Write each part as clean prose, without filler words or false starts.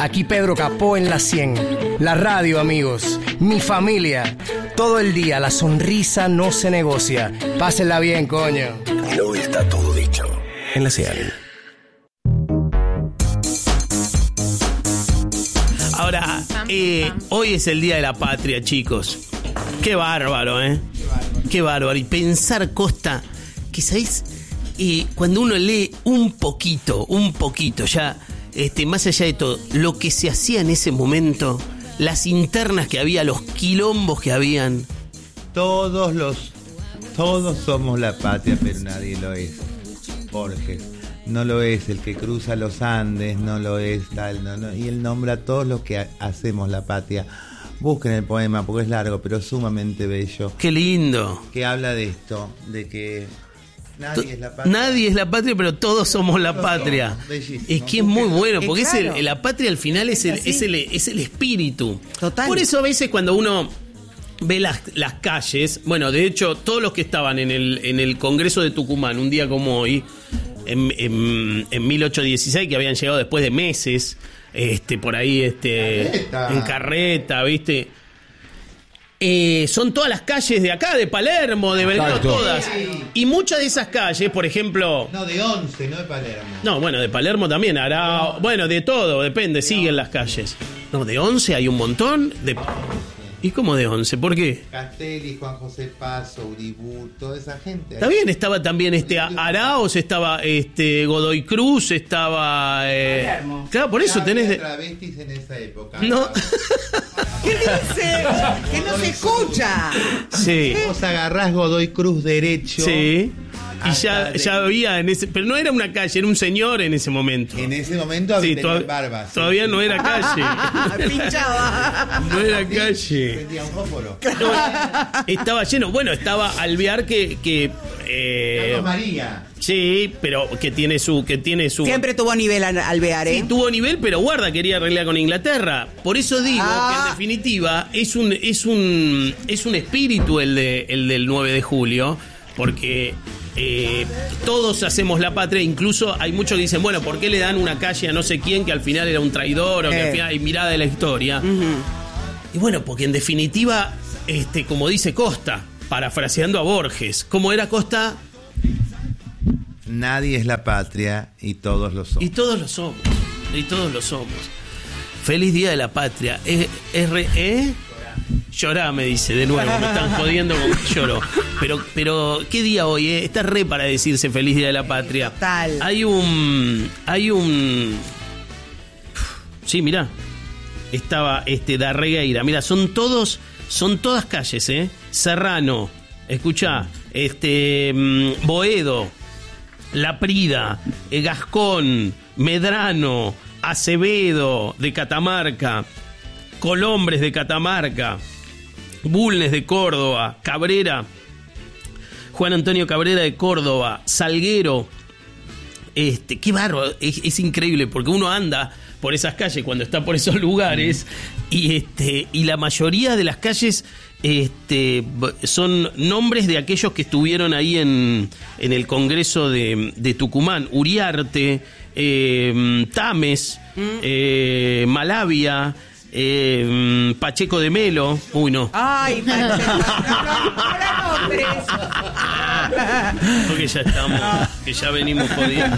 Aquí Pedro Capó en la 100. La radio, amigos. Mi familia. Todo el día la sonrisa no se negocia. Pásenla bien, coño. Y hoy está todo dicho en la 100. Ahora, hoy es el Día de la Patria, chicos. Qué bárbaro, ¿eh? Qué bárbaro. Y pensar, Costa, que ¿sabés? Cuando uno lee un poquito, ya, más allá de todo, lo que se hacía en ese momento, las internas que había, los quilombos que habían. Todos somos la patria, pero nadie lo es. Borges no lo es, el que cruza los Andes no lo es, tal, no, y él nombra a todos los que hacemos la patria. Busquen el poema porque es largo, pero sumamente bello. Qué lindo. Que habla de esto, de que nadie es la patria. Nadie es la patria, pero todos somos la patria. Es que es muy bueno, porque claro, la patria al final es el espíritu. Total. Por eso a veces cuando uno ve las calles, bueno, de hecho, todos los que estaban en el Congreso de Tucumán, un día como hoy, en 1816, que habían llegado después de meses, por ahí, en carreta, ¿viste? Son todas las calles de acá, de Palermo, de Belgrano, todas. Y muchas de esas calles, por ejemplo... No, de 11, no de Palermo. No, bueno, de Palermo también hará... Bueno, de todo, depende, siguen las calles. No, de 11 hay un montón de... ¿Y cómo de 11? ¿Por qué? Castelli, Juan José Paso, Uribú, toda esa gente. Está bien, estaba también Arauz, estaba Godoy Cruz, estaba... Claro, por eso tenés... Había travestis en esa época. No. ¿Qué dice? Que no se escucha. Sí. Vos agarrás Godoy Cruz derecho. Sí. Y ya había en ese... Pero no era una calle, era un señor en ese momento. En ese momento había barbas. Todavía no era calle. Pinchaba. No era calle. Vendía un fósforo. No, estaba lleno. Bueno, estaba Alvear que Carlos María. Sí, pero que tiene su... Siempre tuvo nivel Alvear, ¿eh? Sí, tuvo nivel, pero guarda, quería arreglar con Inglaterra. Por eso digo que en definitiva es un espíritu el del 9 de julio, porque todos hacemos la patria. Incluso hay muchos que dicen, bueno, ¿por qué le dan una calle a no sé quién que al final era un traidor o que al final hay mirada de la historia? Y bueno, porque en definitiva, como dice Costa, parafraseando a Borges, ¿cómo era Costa? Nadie es la patria y todos lo somos. Y todos lo somos. Y todos lo somos. Feliz Día de la Patria. Llorá, me dice de nuevo. Me están jodiendo con que lloro. Pero ¿qué día hoy? Está re para decirse Feliz Día de la Patria. Total. Hay un... Sí, mirá. Estaba Darregueira. Mirá, son todas calles, Serrano. Escuchá. Boedo. Laprida, Gascón, Medrano, Acevedo de Catamarca, Colombres de Catamarca, Bulnes de Córdoba, Cabrera, Juan Antonio Cabrera de Córdoba, Salguero. Qué bárbaro, es increíble porque uno anda por esas calles cuando está por esos lugares y la mayoría de las calles son nombres de aquellos que estuvieron ahí en el Congreso de Tucumán. Uriarte, Tames, Malavia, Pacheco de Melo. Uy, no. Ay, Pacheco. No nombres. Porque ya estamos, que ya venimos jodiendo.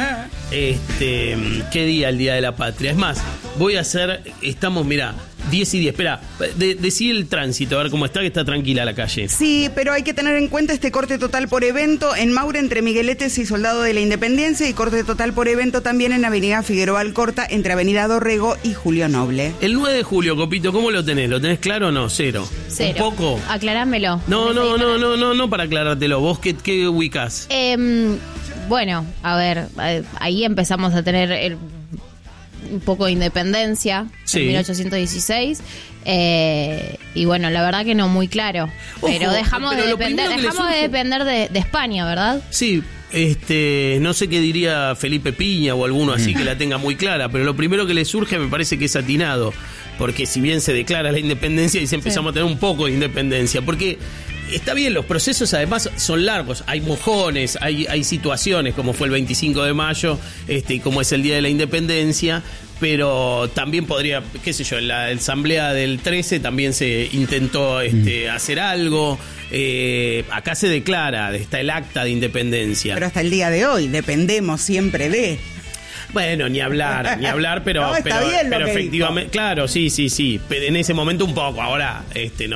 ¿Qué día? El Día de la Patria. Es más, voy a hacer, mirá, 10 y 10. Espera, decí el tránsito, a ver cómo está, que está tranquila la calle. Sí, pero hay que tener en cuenta corte total por evento en Maura entre Migueletes y Soldado de la Independencia, y corte total por evento también en Avenida Figueroa Alcorta entre Avenida Dorrego y Julio Noble. El 9 de julio, Copito, ¿cómo lo tenés? ¿Lo tenés claro o no? Cero. ¿Un poco? Aclarámelo. No para aclarártelo. ¿Vos qué ubicás? Bueno, a ver, ahí empezamos a tener un poco de independencia, sí, en 1816, y bueno, la verdad que no muy claro. Pero dejamos de depender de España, ¿verdad? Sí. No sé qué diría Felipe Piña o alguno así que la tenga muy clara, pero lo primero que le surge me parece que es atinado, porque si bien se declara la independencia y se empezamos a tener un poco de independencia, porque está bien, los procesos además son largos, hay mojones, hay situaciones como fue el 25 de mayo, y como es el Día de la Independencia, pero también podría, qué sé yo, en la asamblea del 13 también se intentó hacer algo. Acá se declara, está el acta de independencia. Pero hasta el día de hoy dependemos siempre de... Bueno, ni hablar, pero, no, pero efectivamente, claro, sí. Pero en ese momento un poco, ahora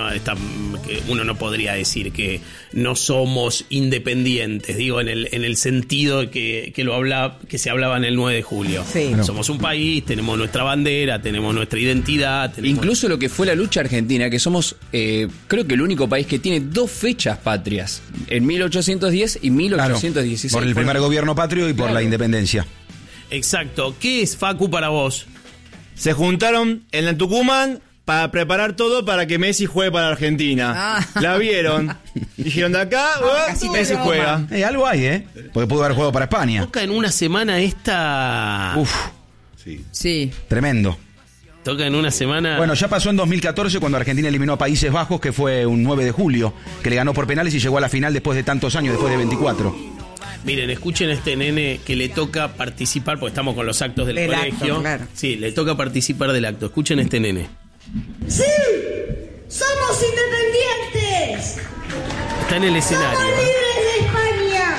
uno no podría decir que no somos independientes, digo, en el sentido que se hablaba en el 9 de julio. Sí. Somos un país, tenemos nuestra bandera, tenemos nuestra identidad. Incluso lo que fue la lucha argentina, que somos, creo que el único país que tiene 2 fechas patrias, en 1810 y 1816. Claro, por el primer gobierno patrio y por la independencia. Exacto. ¿Qué es, Facu, para vos? Se juntaron en el Tucumán para preparar todo para que Messi juegue para Argentina. La vieron. Dijeron de acá, Messi juega. Algo hay, porque pudo haber jugado para España. Toca en una semana esta... Uf. Sí. Tremendo. Toca en una semana... Bueno, ya pasó en 2014 cuando Argentina eliminó a Países Bajos, que fue un 9 de julio, que le ganó por penales y llegó a la final después de tantos años, después de 24. Miren, escuchen a este nene que le toca participar, porque estamos con los actos del colegio. Acto, claro. Sí, le toca participar del acto. Escuchen a este nene. ¡Sí! ¡Somos independientes! Está en el escenario. ¡Somos libres de España!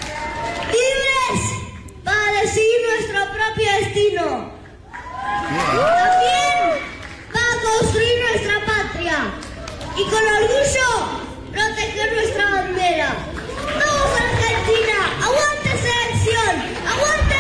¡Libres para decidir nuestro propio destino! También para construir nuestra patria y con orgullo proteger nuestra bandera. ¡Vamos Argentina! ¡Aguante selección! ¡Aguante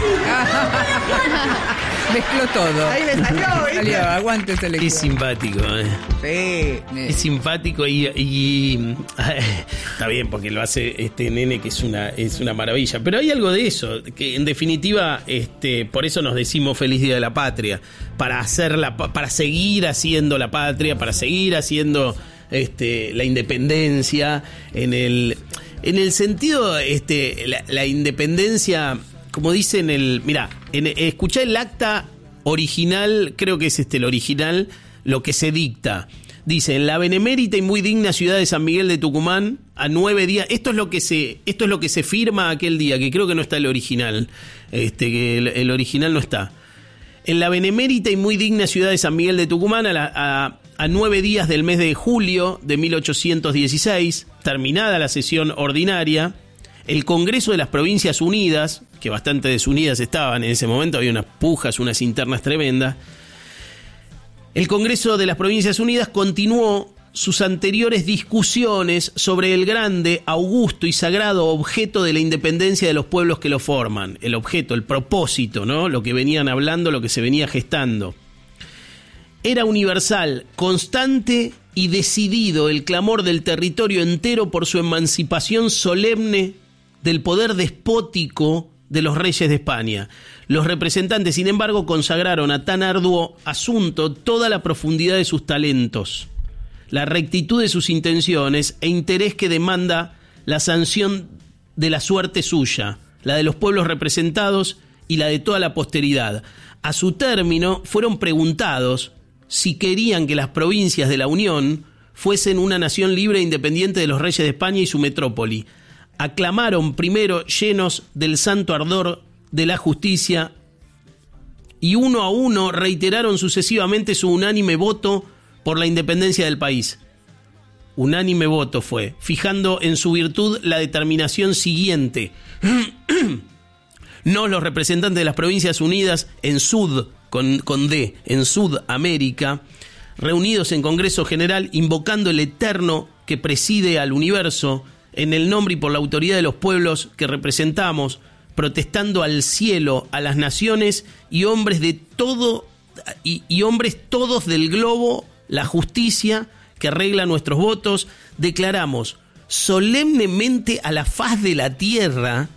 Messi! Mezcló todo. Ahí le salió, aguante selección. Es simpático, Sí. Es simpático y está bien porque lo hace este nene que es una maravilla. Pero hay algo de eso, que en definitiva, por eso nos decimos Feliz Día de la Patria. Para seguir haciendo la patria, para seguir haciendo la independencia en el sentido, la independencia, como dicen escuchá el acta original, creo que es el original, lo que se dicta. Dice, en la benemérita y muy digna ciudad de San Miguel de Tucumán, a 9 días, esto es lo que se firma aquel día, que creo que no está el original, que el original no está. En la benemérita y muy digna ciudad de San Miguel de Tucumán, a 9 días del mes de julio de 1816, terminada la sesión ordinaria, el Congreso de las Provincias Unidas, que bastante desunidas estaban en ese momento, había unas pujas, unas internas tremendas, el Congreso de las Provincias Unidas continuó sus anteriores discusiones sobre el grande, augusto y sagrado objeto de la independencia de los pueblos que lo forman. El objeto, el propósito, ¿no? Lo que venían hablando, lo que se venía gestando. Era universal, constante y decidido el clamor del territorio entero por su emancipación solemne del poder despótico de los reyes de España. Los representantes, sin embargo, consagraron a tan arduo asunto toda la profundidad de sus talentos, la rectitud de sus intenciones e interés que demanda la sanción de la suerte suya, la de los pueblos representados y la de toda la posteridad. A su término, fueron preguntados si querían que las provincias de la Unión fuesen una nación libre e independiente de los reyes de España y su metrópoli. Aclamaron primero llenos del santo ardor de la justicia y uno a uno reiteraron sucesivamente su unánime voto por la independencia del país. Unánime voto fue, fijando en su virtud la determinación siguiente. No los representantes de las Provincias Unidas en en Sudamérica, reunidos en Congreso General, invocando el Eterno que preside al universo, en el nombre y por la autoridad de los pueblos que representamos, protestando al cielo, a las naciones y hombres de todo y hombres todos del globo, la justicia que arregla nuestros votos, declaramos solemnemente a la faz de la tierra,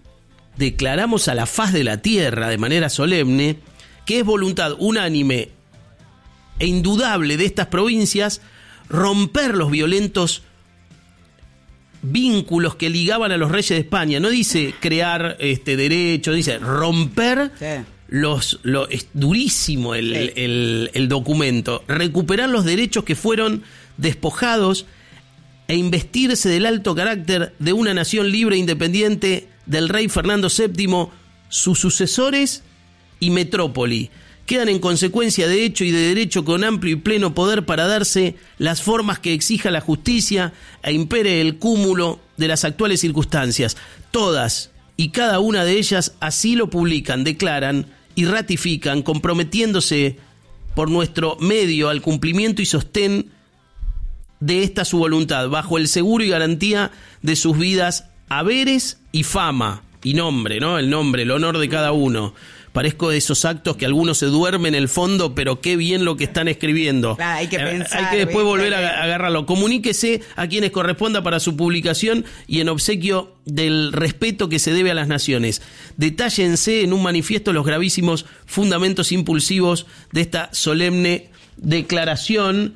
de manera solemne, que es voluntad unánime e indudable de estas provincias romper los violentos vínculos que ligaban a los reyes de España. No dice crear derecho, dice romper. Sí. Es durísimo el documento. Recuperar los derechos que fueron despojados e investirse del alto carácter de una nación libre e independiente del rey Fernando VII, sus sucesores y metrópoli, quedan en consecuencia de hecho y de derecho con amplio y pleno poder para darse las formas que exija la justicia e impere el cúmulo de las actuales circunstancias. Todas y cada una de ellas así lo publican, declaran y ratifican, comprometiéndose por nuestro medio al cumplimiento y sostén de esta su voluntad, bajo el seguro y garantía de sus vidas, haberes y fama y nombre, ¿no? El nombre, el honor de cada uno. Parezco de esos actos que algunos se duermen en el fondo, pero qué bien lo que están escribiendo. Claro, hay que pensar. Hay que después volver a agarrarlo. Comuníquese a quienes corresponda para su publicación y en obsequio del respeto que se debe a las naciones. Detállense en un manifiesto los gravísimos fundamentos impulsivos de esta solemne declaración.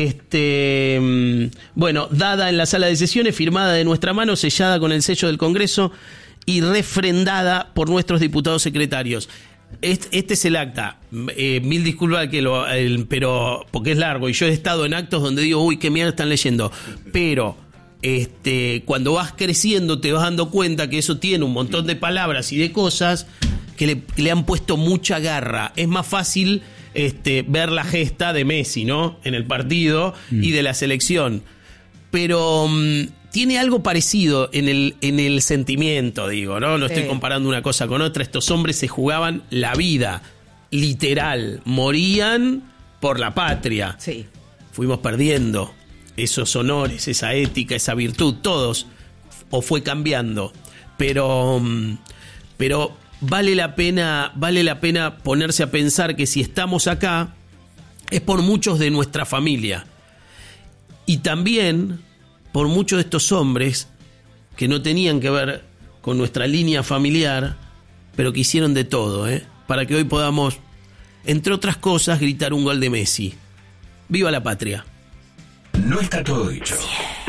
Dada en la sala de sesiones, firmada de nuestra mano, sellada con el sello del Congreso y refrendada por nuestros diputados secretarios. Este es el acta. Mil disculpas pero porque es largo y yo he estado en actos donde digo, uy, qué mierda están leyendo. Pero cuando vas creciendo te vas dando cuenta que eso tiene un montón de palabras y de cosas que le han puesto mucha garra. Es más fácil ver la gesta de Messi, ¿no? En el partido y de la selección. Pero tiene algo parecido en el sentimiento, digo, ¿no? No estoy comparando una cosa con otra. Estos hombres se jugaban la vida, literal. Morían por la patria. Sí. Fuimos perdiendo esos honores, esa ética, esa virtud, todos. O fue cambiando. Pero vale la pena ponerse a pensar que si estamos acá es por muchos de nuestra familia. Y también por muchos de estos hombres que no tenían que ver con nuestra línea familiar, pero que hicieron de todo, para que hoy podamos, entre otras cosas, gritar un gol de Messi. ¡Viva la patria! No está todo dicho.